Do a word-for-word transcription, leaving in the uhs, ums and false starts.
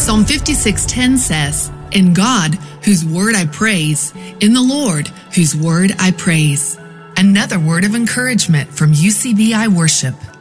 Psalm fifty-six ten says, "In God, whose word I praise, in the Lord, whose word I praise." Another word of encouragement from U C B I Worship.